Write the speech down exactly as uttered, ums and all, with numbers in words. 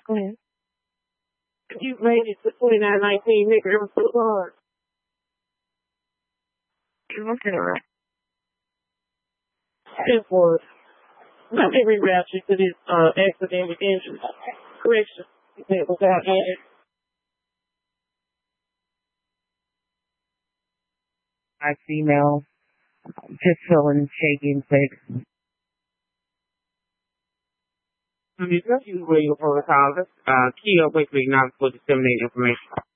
Go ahead. You made it to twenty-nine nineteen, nigga. It was so hard. You looking at right? It was. Let me reroute you to this uh, accident injury correction. It was out there. I female, just feeling shaky and sick. Because you were your protocol, uh, key up quickly now for disseminating information.